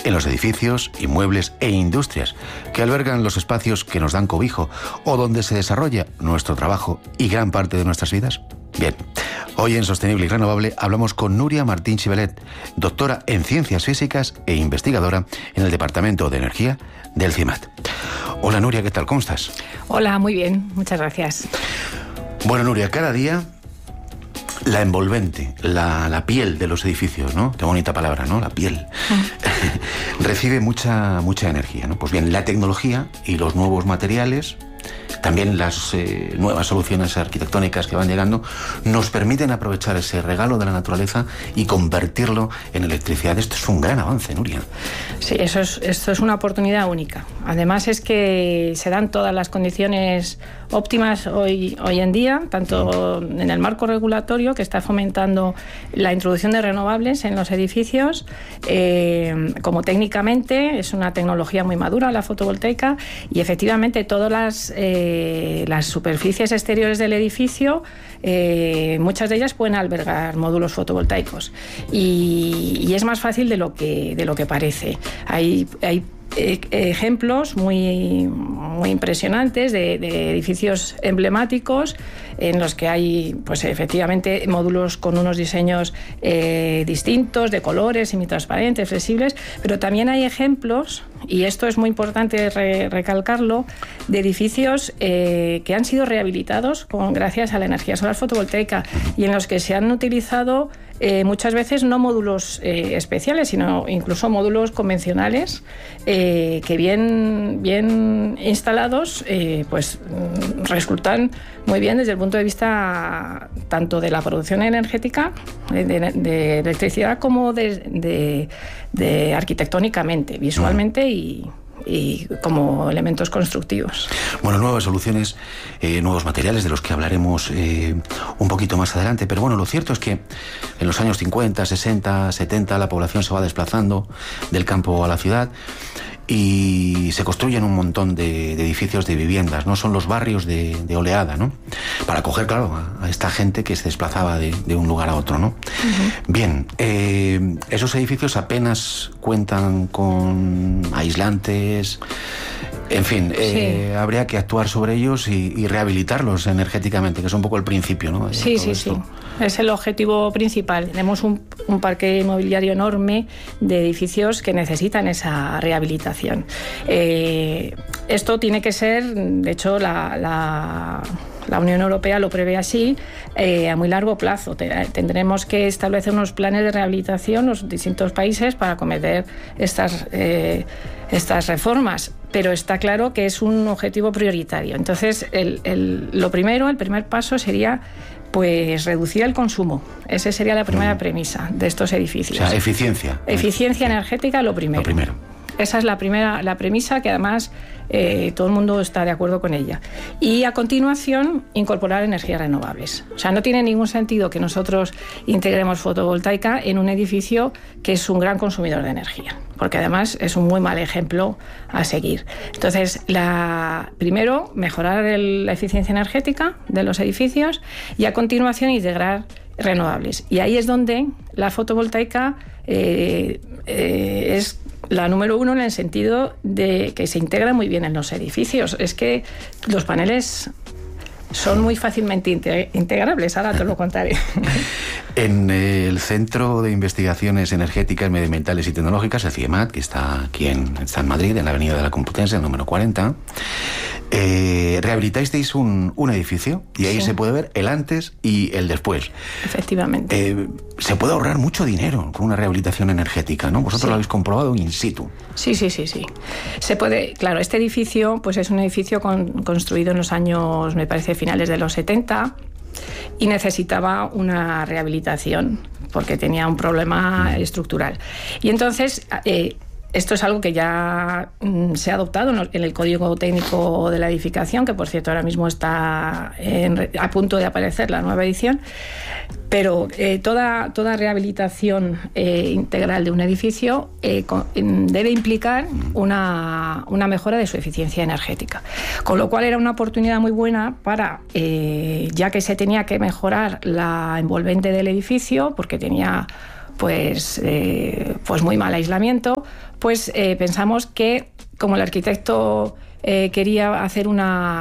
en los edificios, inmuebles e industrias que albergan los espacios que nos dan cobijo o donde se desarrolla nuestro trabajo y gran parte de nuestras vidas? Bien, hoy en Sostenible y Renovable hablamos con Núria Martín Xibelet, doctora en Ciencias Físicas e investigadora en el Departamento de Energía del CIMAT. Hola Núria, ¿qué tal? ¿Cómo estás? Hola, muy bien, muchas gracias. Bueno Núria, cada día la envolvente, la piel de los edificios, ¿no? Qué bonita palabra, ¿no? La piel. Recibe mucha energía, ¿no? Pues bien, la tecnología y los nuevos materiales, también las nuevas soluciones arquitectónicas que van llegando, nos permiten aprovechar ese regalo de la naturaleza y convertirlo en electricidad. Esto es un gran avance, Núria. Sí, esto es una oportunidad única. Además es que se dan todas las condiciones óptimas hoy en día, tanto en el marco regulatorio que está fomentando la introducción de renovables en los edificios, como técnicamente es una tecnología muy madura la fotovoltaica, y efectivamente todas las superficies exteriores del edificio, muchas de ellas pueden albergar módulos fotovoltaicos y es más fácil de lo que parece. Hay ejemplos muy impresionantes de edificios emblemáticos en los que hay, pues efectivamente, módulos con unos diseños distintos, de colores, semitransparentes, flexibles, pero también hay ejemplos, y esto es muy importante recalcarlo, de edificios que han sido rehabilitados gracias a la energía solar fotovoltaica y en los que se han utilizado muchas veces no módulos especiales, sino incluso módulos convencionales que bien instalados pues resultan muy bien desde el punto de vista tanto de la producción energética de electricidad como de arquitectónicamente, visualmente y como elementos constructivos. Bueno, nuevas soluciones, nuevos materiales de los que hablaremos un poquito más adelante, pero bueno, lo cierto es que en los años 50, 60, 70 la población se va desplazando del campo a la ciudad y se construyen un montón de edificios de viviendas, ¿no? Son los barrios de oleada, ¿no? Para acoger, claro, a esta gente que se desplazaba de un lugar a otro, ¿no? Uh-huh. Bien, esos edificios apenas cuentan con aislantes, en fin, sí. Habría que actuar sobre ellos y rehabilitarlos energéticamente, que es un poco el principio, ¿no? Sí. Es el objetivo principal. Tenemos un parque inmobiliario enorme de edificios que necesitan esa rehabilitación. Esto tiene que ser, de hecho, la Unión Europea lo prevé así, a muy largo plazo. Tendremos que establecer unos planes de rehabilitación en los distintos países para acometer estas reformas, pero está claro que es un objetivo prioritario. Entonces, el primer paso sería pues reducir el consumo. Esa sería la primera premisa de estos edificios. O sea, eficiencia. Eficiencia energética, lo primero. Esa es la premisa que además todo el mundo está de acuerdo con ella. Y a continuación, incorporar energías renovables. O sea, no tiene ningún sentido que nosotros integremos fotovoltaica en un edificio que es un gran consumidor de energía, porque además es un muy mal ejemplo a seguir. Entonces, primero, mejorar la eficiencia energética de los edificios y a continuación integrar renovables. Y ahí es donde la fotovoltaica es la número uno en el sentido de que se integra muy bien en los edificios. Es que los paneles son muy fácilmente integrables, ahora te lo contaré. En el Centro de Investigaciones Energéticas, Medioambientales y Tecnológicas, el CIEMAT, que está aquí está en Madrid, en la Avenida de la Complutense, el número 40, rehabilitasteis un edificio y ahí se puede ver el antes y el después. Efectivamente. Se puede ahorrar mucho dinero con una rehabilitación energética, ¿no? Vosotros lo habéis comprobado in situ. Sí. Se puede, claro, este edificio pues es un edificio construido en los años, me parece, finales de los 70 y necesitaba una rehabilitación porque tenía un problema estructural. Y entonces esto es algo que ya se ha adoptado en el Código Técnico de la Edificación, que por cierto ahora mismo está a punto de aparecer la nueva edición, pero toda rehabilitación integral de un edificio debe implicar una mejora de su eficiencia energética. Con lo cual era una oportunidad muy buena para, ya que se tenía que mejorar la envolvente del edificio, porque tenía pues muy mal aislamiento, pues pensamos que como el arquitecto quería hacer lo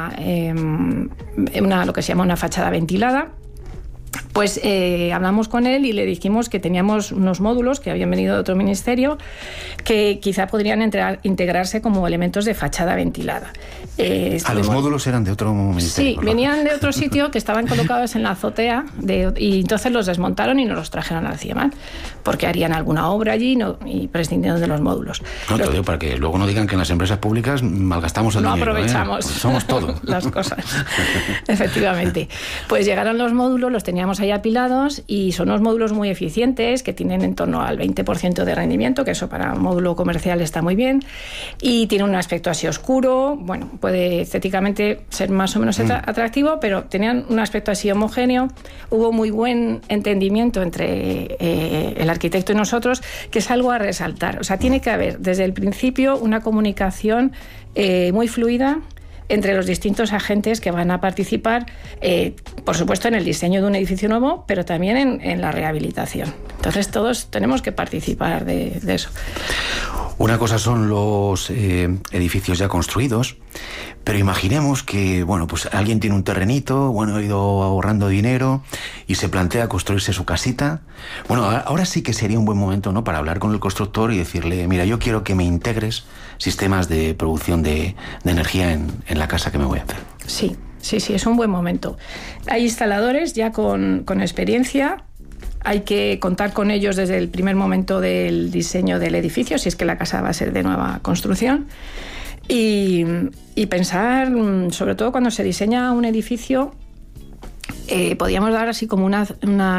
que se llama una fachada ventilada, pues hablamos con él y le dijimos que teníamos unos módulos que habían venido de otro ministerio que quizá podrían integrarse como elementos de fachada ventilada. Los módulos eran de otro ministerio. Sí, venían de otro sitio que estaban colocados en la azotea y entonces los desmontaron y nos los trajeron al CIEMAT porque harían alguna obra allí y prescindieron de los módulos. No, te lo digo para que luego no digan que en las empresas públicas malgastamos el dinero. No aprovechamos. Pues somos todo. Las cosas. Efectivamente. Pues llegaron los módulos, los teníamos ahí apilados y son unos módulos muy eficientes que tienen en torno al 20% de rendimiento, que eso para un módulo comercial está muy bien, y tiene un aspecto así oscuro, bueno, puede estéticamente ser más o menos atractivo, pero tenían un aspecto así homogéneo. Hubo muy buen entendimiento entre el arquitecto y nosotros, que es algo a resaltar. O sea, tiene que haber desde el principio una comunicación muy fluida entre los distintos agentes que van a participar, por supuesto, en el diseño de un edificio nuevo, pero también en la rehabilitación. Entonces, todos tenemos que participar de eso. Una cosa son los edificios ya construidos, pero imaginemos que, bueno, pues alguien tiene un terrenito, bueno, ha ido ahorrando dinero y se plantea construirse su casita. Bueno, ahora sí que sería un buen momento, ¿no?, para hablar con el constructor y decirle, mira, yo quiero que me integres sistemas de producción de energía en la casa que me voy a hacer. Sí, es un buen momento. Hay instaladores ya con experiencia. Hay que contar con ellos desde el primer momento del diseño del edificio, si es que la casa va a ser de nueva construcción. Y pensar, sobre todo cuando se diseña un edificio, podríamos dar así como unas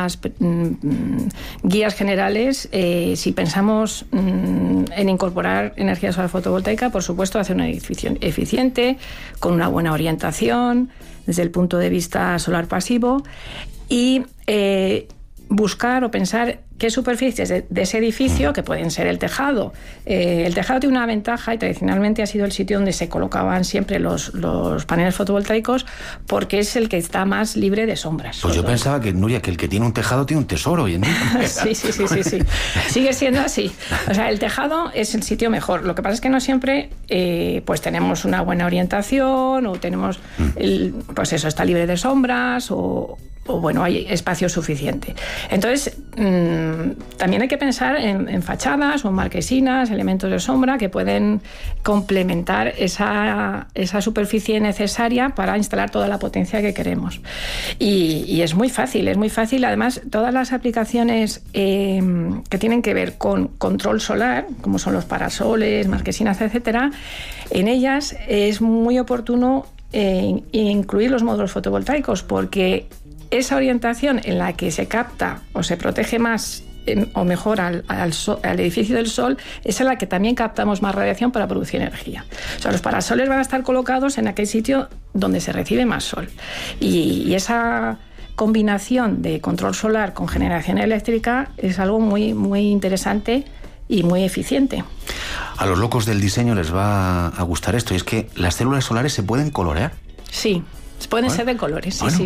guías generales. Si pensamos en incorporar energía solar fotovoltaica, por supuesto, hacer un edificio eficiente, con una buena orientación desde el punto de vista solar pasivo y buscar o pensar qué superficies de ese edificio, que pueden ser el tejado. El tejado tiene una ventaja y tradicionalmente ha sido el sitio donde se colocaban siempre los paneles fotovoltaicos porque es el que está más libre de sombras. Pues yo pensaba que, Nuria, que el que tiene un tejado tiene un tesoro hoy en día. Sí. Sigue siendo así. O sea, el tejado es el sitio mejor. Lo que pasa es que no siempre pues tenemos una buena orientación o tenemos, pues eso, está libre de sombras o bueno, hay espacio suficiente. Entonces, también hay que pensar en fachadas o marquesinas, elementos de sombra que pueden complementar esa superficie necesaria para instalar toda la potencia que queremos. Y es muy fácil. Además, todas las aplicaciones que tienen que ver con control solar, como son los parasoles, marquesinas, etcétera, en ellas es muy oportuno incluir los módulos fotovoltaicos porque esa orientación en la que se capta o se protege más o mejor al edificio del sol es en la que también captamos más radiación para producir energía. O sea, los parasoles van a estar colocados en aquel sitio donde se recibe más sol. Y esa combinación de control solar con generación eléctrica es algo muy, muy interesante y muy eficiente. A los locos del diseño les va a gustar esto, y es que las células solares se pueden colorear. Sí. Pueden ser de colores, sí.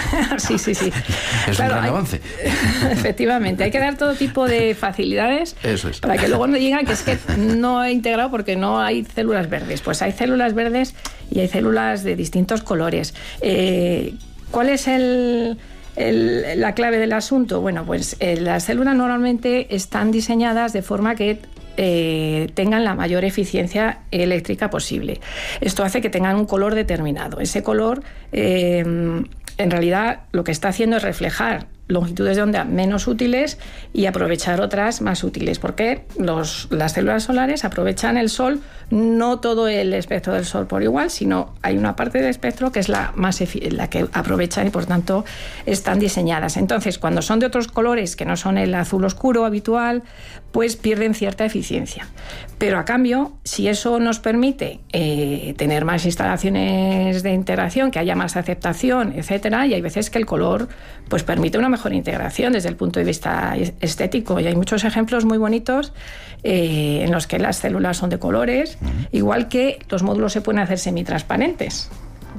Es claro, un gran avance. Efectivamente, hay que dar todo tipo de facilidades. Eso es. Para que luego no digan que es que no he integrado porque no hay células verdes. Pues hay células verdes y hay células de distintos colores. ¿Cuál es la clave del asunto? Bueno, pues las células normalmente están diseñadas de forma que tengan la mayor eficiencia eléctrica posible. Esto hace que tengan un color determinado. Ese color, en realidad, lo que está haciendo es reflejar longitudes de onda menos útiles y aprovechar otras más útiles, porque las células solares aprovechan el sol, no todo el espectro del sol por igual, sino hay una parte del espectro que es la que aprovechan y por tanto están diseñadas. Entonces, cuando son de otros colores que no son el azul oscuro habitual, pues pierden cierta eficiencia. Pero a cambio, si eso nos permite tener más instalaciones de integración, que haya más aceptación, etcétera, y hay veces que el color pues permite una mejor integración desde el punto de vista estético, y hay muchos ejemplos muy bonitos en los que las células son de colores, igual que los módulos se pueden hacer semitransparentes.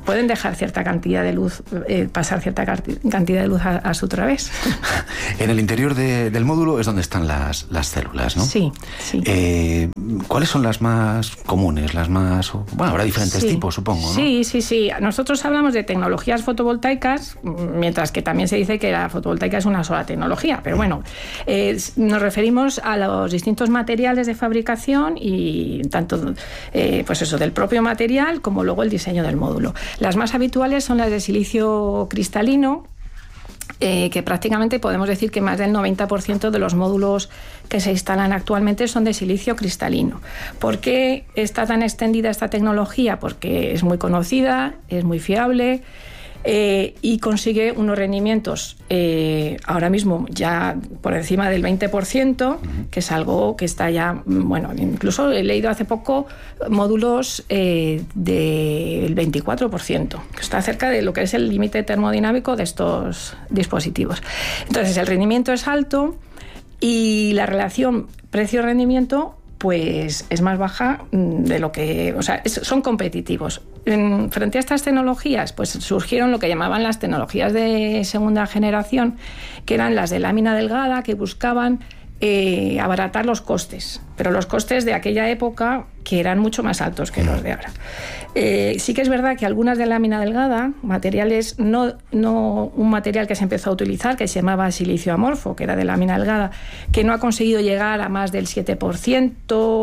pueden dejar cierta cantidad de luz, pasar cierta cantidad de luz a su través. En el interior del módulo es donde están las células, ¿no? Sí. ¿Cuáles son las más comunes? Bueno, habrá diferentes tipos, supongo, ¿no? Sí. Nosotros hablamos de tecnologías fotovoltaicas, mientras que también se dice que la fotovoltaica es una sola tecnología, pero bueno, nos referimos a los distintos materiales de fabricación y tanto, pues eso, del propio material como luego el diseño del módulo. Las más habituales son las de silicio cristalino, que prácticamente podemos decir que más del 90% de los módulos que se instalan actualmente son de silicio cristalino. ¿Por qué está tan extendida esta tecnología? Porque es muy conocida, es muy fiable y consigue unos rendimientos ahora mismo ya por encima del 20%, que es algo que está ya, bueno, incluso he leído hace poco módulos del 24%, que está cerca de lo que es el límite termodinámico de estos dispositivos. Entonces, el rendimiento es alto y la relación precio-rendimiento pues es más baja de lo que... O sea, son competitivos. Frente a estas tecnologías, pues surgieron lo que llamaban las tecnologías de segunda generación, que eran las de lámina delgada, que buscaban abaratar los costes, pero los costes de aquella época que eran mucho más altos que los de ahora. Sí que es verdad que algunas de lámina delgada, materiales, no un material que se empezó a utilizar, que se llamaba silicio amorfo, que era de lámina delgada, que no ha conseguido llegar a más del 7%,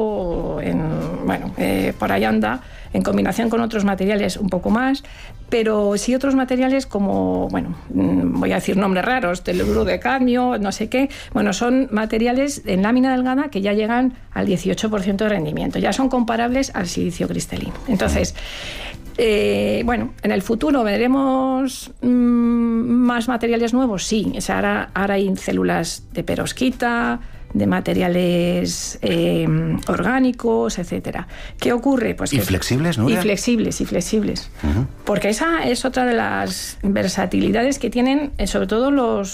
por ahí anda, en combinación con otros materiales un poco más, pero sí otros materiales como, voy a decir nombres raros, teluro de cadmio, no sé qué, son materiales en lámina delgada que ya llegan al 18% de rendimiento, ya son comparables al silicio cristalino. Entonces, en el futuro veremos más materiales nuevos, sí, ahora hay células de perovskita, de materiales orgánicos, etcétera. ¿Qué ocurre? Pues ¿Y flexibles, Nuria? Y flexibles. Uh-huh. Porque esa es otra de las versatilidades que tienen, sobre todo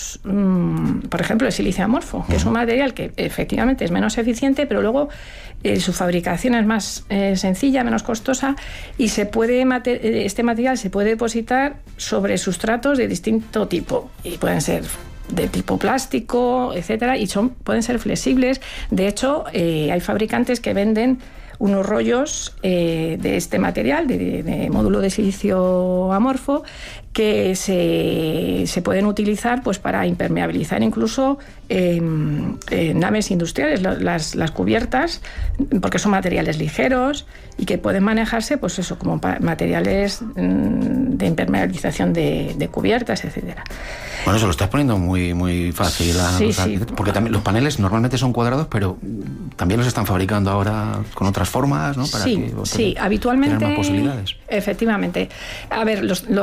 por ejemplo, el silicio amorfo, que es un material que efectivamente es menos eficiente, pero luego su fabricación es más sencilla, menos costosa, y este material se puede depositar sobre sustratos de distinto tipo, y pueden ser de tipo plástico, etcétera, y pueden ser flexibles. De hecho, hay fabricantes que venden unos rollos de este material, de módulo de silicio amorfo, que se pueden utilizar pues para impermeabilizar incluso naves industriales, las cubiertas, porque son materiales ligeros y que pueden manejarse pues eso, como materiales de impermeabilización de cubiertas, etcétera. Bueno, eso lo estás poniendo muy, muy fácil. Sí. Porque también los paneles normalmente son cuadrados, pero también los están fabricando ahora con otras formas, ¿no? Para habitualmente tener más posibilidades. Efectivamente. A ver,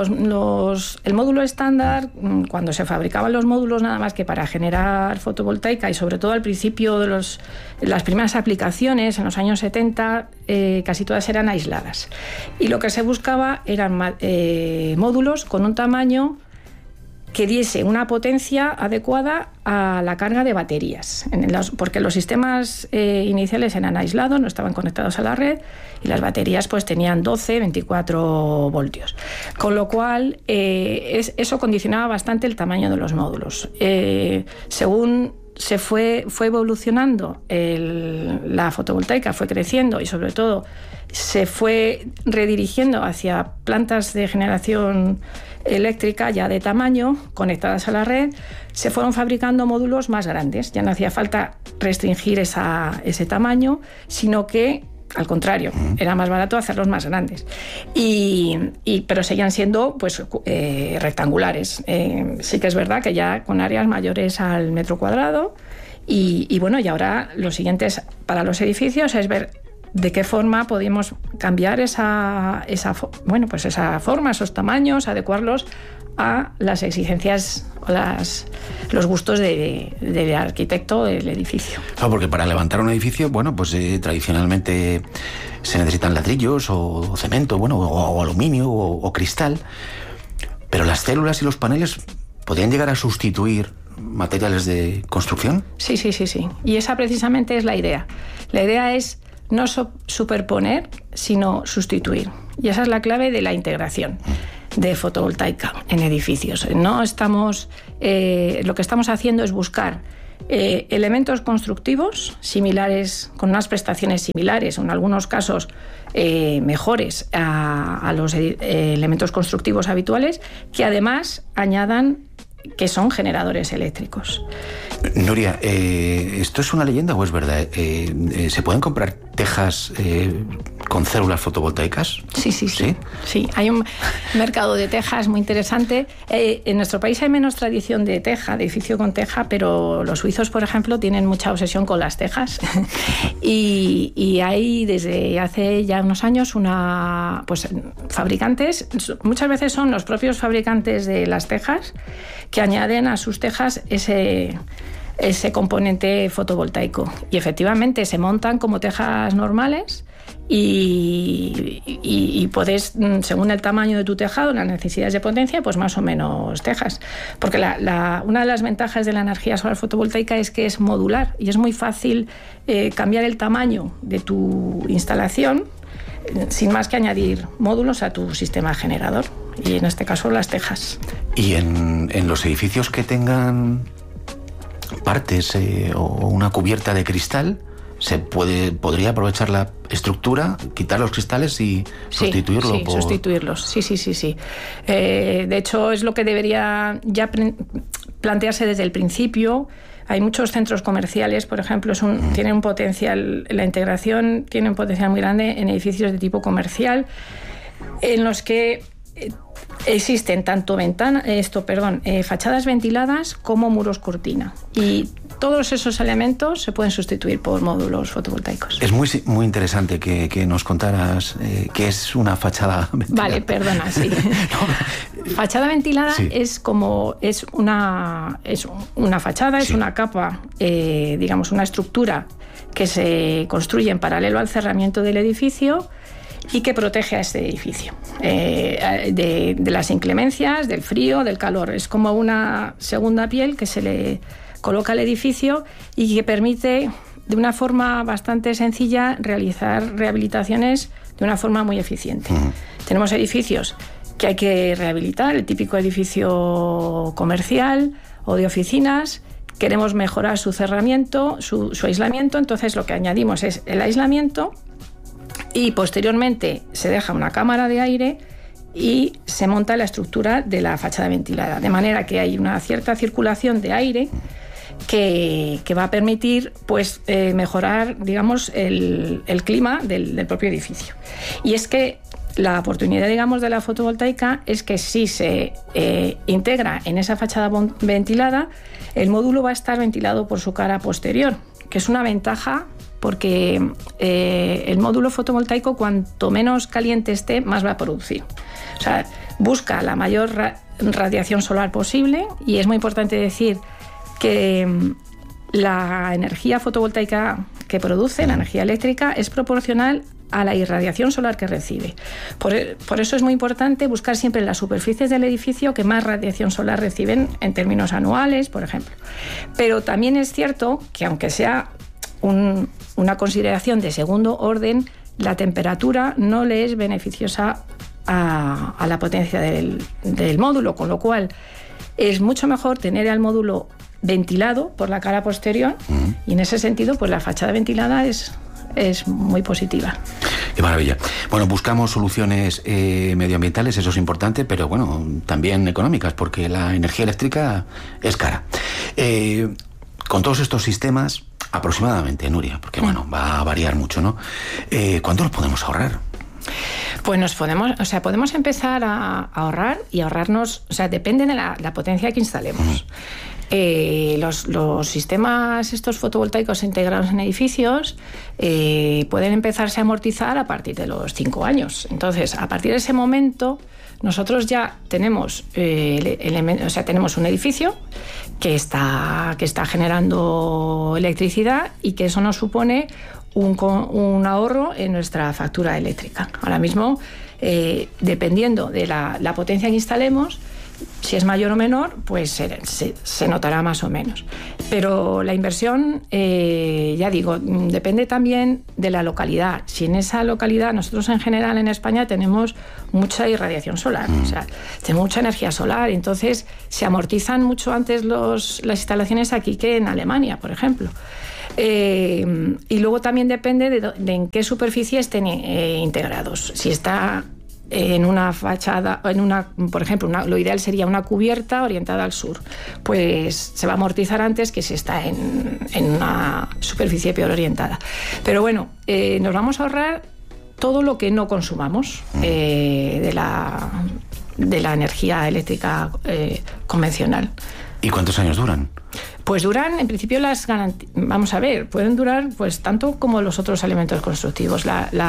el módulo estándar, cuando se fabricaban los módulos nada más que para generar fotovoltaica, y sobre todo al principio de las primeras aplicaciones, en los años 70, casi todas eran aisladas. Y lo que se buscaba eran módulos con un tamaño que diese una potencia adecuada a la carga de baterías, porque los sistemas iniciales eran aislados, no estaban conectados a la red, y las baterías pues tenían 12, 24 voltios. Con lo cual, eso condicionaba bastante el tamaño de los módulos. Según se fue evolucionando, la fotovoltaica fue creciendo y sobre todo se fue redirigiendo hacia plantas de generación eléctrica ya de tamaño, conectadas a la red, se fueron fabricando módulos más grandes. Ya no hacía falta restringir ese tamaño, sino que, al contrario, era más barato hacerlos más grandes. Pero seguían siendo pues, rectangulares. Sí que es verdad que ya con áreas mayores al metro cuadrado. Y ahora lo siguiente para los edificios es ver de qué forma podemos cambiar esa forma, esos tamaños, adecuarlos a las exigencias o los gustos del arquitecto del edificio. Claro, porque para levantar un edificio, tradicionalmente se necesitan ladrillos o cemento, o aluminio o cristal, pero las células y los paneles podrían llegar a sustituir materiales de construcción. Sí. Y esa precisamente es la idea. La idea es no superponer, sino sustituir. Y esa es la clave de la integración de fotovoltaica en edificios. No estamos, lo que estamos haciendo es buscar elementos constructivos similares, con unas prestaciones similares, o en algunos casos mejores a los elementos constructivos habituales, que además añadan que son generadores eléctricos. Nuria, ¿esto es una leyenda o es verdad? ¿Se pueden comprar tejas con células fotovoltaicas? Sí, hay un mercado de tejas muy interesante. En nuestro país hay menos tradición de teja, de edificio con teja, pero los suizos, por ejemplo, tienen mucha obsesión con las tejas. y hay desde hace ya unos años fabricantes, muchas veces son los propios fabricantes de las tejas, que añaden a sus tejas ese componente fotovoltaico. Y efectivamente se montan como tejas normales y puedes, según el tamaño de tu tejado, las necesidades de potencia, pues más o menos tejas. Porque una de las ventajas de la energía solar fotovoltaica es que es modular y es muy fácil cambiar el tamaño de tu instalación sin más que añadir módulos a tu sistema generador, y en este caso las tejas. ¿Y en los edificios que tengan partes o una cubierta de cristal, podría aprovechar la estructura, quitar los cristales y sustituirlo? Sí, sustituirlos. Sí. De hecho, es lo que debería ya plantearse desde el principio. Hay muchos centros comerciales, por ejemplo, tienen un potencial, la integración tiene un potencial muy grande en edificios de tipo comercial, en los que existen tanto fachadas ventiladas como muros cortina. Y todos esos elementos se pueden sustituir por módulos fotovoltaicos. Es muy interesante que nos contaras qué es una fachada ventilada. Vale, perdona, sí. Fachada ventilada es una fachada, es una capa, digamos, una estructura que se construye en paralelo al cerramiento del edificio y que protege a este edificio de las inclemencias, del frío, del calor. Es como una segunda piel que se le coloca al edificio y que permite, de una forma bastante sencilla, realizar rehabilitaciones de una forma muy eficiente. Tenemos edificios que hay que rehabilitar, el típico edificio comercial o de oficinas. Queremos mejorar su cerramiento, su aislamiento, entonces lo que añadimos es el aislamiento y posteriormente se deja una cámara de aire y se monta la estructura de la fachada ventilada, de manera que hay una cierta circulación de aire que va a permitir mejorar, digamos, el clima del propio edificio. Y es que la oportunidad, digamos, de la fotovoltaica es que si se integra en esa fachada ventilada, el módulo va a estar ventilado por su cara posterior, que es una ventaja porque el módulo fotovoltaico, cuanto menos caliente esté, más va a producir. O sea, busca la mayor radiación solar posible, y es muy importante decir que la energía fotovoltaica que produce, la energía eléctrica, es proporcional a la irradiación solar que recibe. Por eso es muy importante buscar siempre en las superficies del edificio que más radiación solar reciben en términos anuales, por ejemplo. Pero también es cierto que, aunque sea una consideración de segundo orden, la temperatura no le es beneficiosa a la potencia del módulo, con lo cual es mucho mejor tener al módulo ventilado por la cara posterior, y en ese sentido pues la fachada ventilada es muy positiva. Qué maravilla. Bueno, buscamos soluciones medioambientales, eso es importante, pero bueno, también económicas, porque la energía eléctrica es cara. Con todos estos sistemas, aproximadamente, Nuria, porque bueno, va a variar mucho, ¿no? ¿Cuánto nos podemos ahorrar? Pues podemos empezar a ahorrar y ahorrarnos, depende de la potencia que instalemos. Los sistemas estos fotovoltaicos integrados en edificios pueden empezarse a amortizar a partir de los 5 años. Entonces, a partir de ese momento, nosotros ya tenemos tenemos un edificio que está generando electricidad, y que eso nos supone un ahorro en nuestra factura eléctrica. Ahora mismo, dependiendo de la potencia que instalemos, Si es mayor o menor, pues se notará más o menos. Pero la inversión, ya digo, depende también de la localidad. Si en esa localidad, nosotros en general en España tenemos mucha irradiación solar, o sea, tenemos mucha energía solar, entonces se amortizan mucho antes las instalaciones aquí que en Alemania, por ejemplo. Y luego también depende de en qué superficie estén integrados. Si está en una fachada, por ejemplo, lo ideal sería una cubierta orientada al sur, pues se va a amortizar antes que si está en una superficie peor orientada. Pero bueno, nos vamos a ahorrar todo lo que no consumamos de la energía eléctrica convencional. ¿Y cuántos años duran? Pues duran, en principio, vamos a ver, pueden durar pues tanto como los otros elementos constructivos.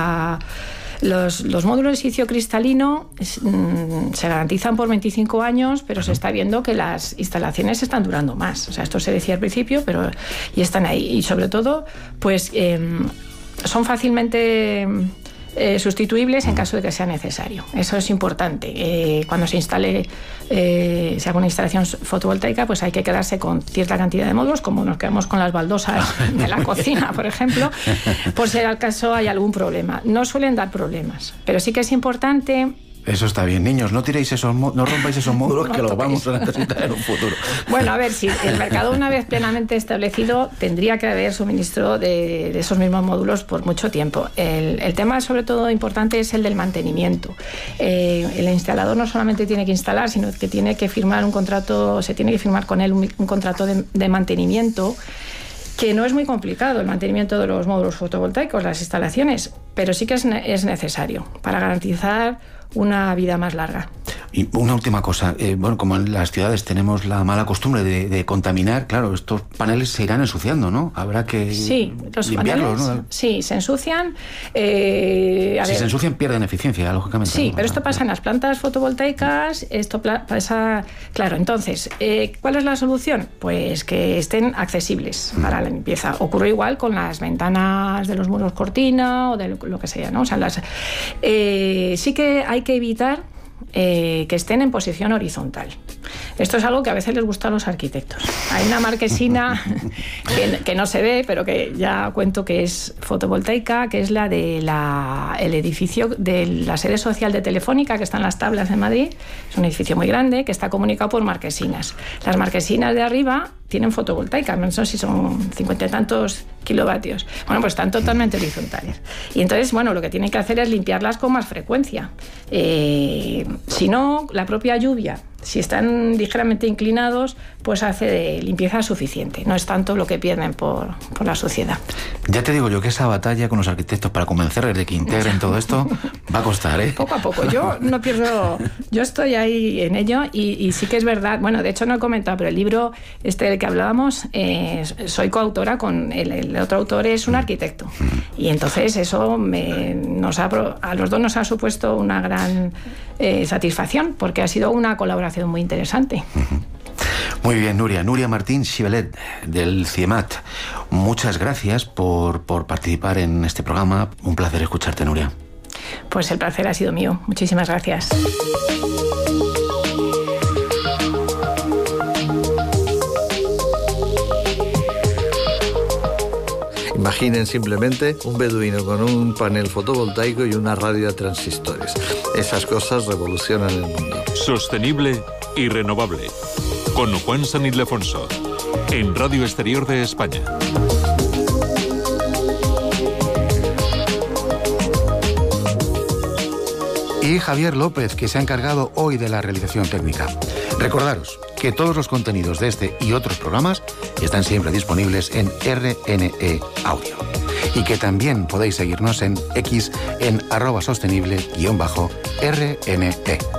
Los módulos de silicio cristalino se garantizan por 25 años, pero se está viendo que las instalaciones están durando más. O sea, esto se decía al principio, pero y están ahí. Y sobre todo, pues son fácilmente sustituibles en caso de que sea necesario. Eso es importante. Cuando se haga una instalación fotovoltaica, pues hay que quedarse con cierta cantidad de módulos, como nos quedamos con las baldosas de la cocina, por ejemplo, por si al caso hay algún problema. No suelen dar problemas, pero sí que es importante. Eso está bien, niños, no rompáis esos módulos, que los vamos a necesitar en un futuro. Bueno, a ver, si el mercado, una vez plenamente establecido, tendría que haber suministro de esos mismos módulos por mucho tiempo. El tema, sobre todo, importante es el del mantenimiento. El instalador no solamente tiene que instalar, sino que tiene que firmar un contrato, se tiene que firmar con él un contrato de mantenimiento, que no es muy complicado el mantenimiento de los módulos fotovoltaicos, las instalaciones, pero sí que es necesario para garantizar una vida más larga. Y una última cosa, bueno, como en las ciudades tenemos la mala costumbre de contaminar, claro, estos paneles se irán ensuciando, ¿no? Habrá que limpiarlos, paneles, ¿no? Sí, se ensucian. Se ensucian, pierden eficiencia, lógicamente. Sí, ¿no? pero esto pasa en las plantas fotovoltaicas, esto pasa. Claro, entonces, ¿cuál es la solución? Pues que estén accesibles para la limpieza. Ocurre igual con las ventanas de los muros cortina o de lo que sea, ¿no? O sea, sí que hay que evitar que estén en posición horizontal. Esto es algo que a veces les gusta a los arquitectos. Hay una marquesina que no se ve, pero que ya cuento que es fotovoltaica, que es la del edificio de la sede social de Telefónica, que está en Las Tablas de Madrid. Es un edificio muy grande que está comunicado por marquesinas. Las marquesinas de arriba tienen fotovoltaica, no sé si son 50 y tantos kilovatios. Bueno, pues están totalmente horizontales. Y entonces, bueno, lo que tienen que hacer es limpiarlas con más frecuencia. Si no, la propia lluvia, si están ligeramente inclinados, pues hace de limpieza suficiente. No es tanto lo que pierden por la suciedad. Ya te digo yo que esa batalla con los arquitectos para convencerles de que integren todo esto va a costar, ¿eh? Poco a poco. Yo no pierdo. Yo estoy ahí en ello y sí que es verdad. Bueno, de hecho no he comentado, pero el libro del que hablábamos, soy coautora con el otro autor, es un arquitecto. Y entonces eso a los dos nos ha supuesto una gran satisfacción, porque ha sido una colaboración muy interesante. Muy bien, Nuria Martín Xibelet, del CIEMAT. Muchas gracias por participar en este programa. Un placer escucharte, Nuria. Pues el placer ha sido mío. Muchísimas gracias. Imaginen simplemente un beduino con un panel fotovoltaico y una radio a transistores. Esas cosas revolucionan el mundo. Sostenible y renovable. Con Juan San Ildefonso, en Radio Exterior de España. Y Javier López, que se ha encargado hoy de la realización técnica. Recordaros que todos los contenidos de este y otros programas están siempre disponibles en RNE Audio. Y que también podéis seguirnos en X en @sostenible_RNE.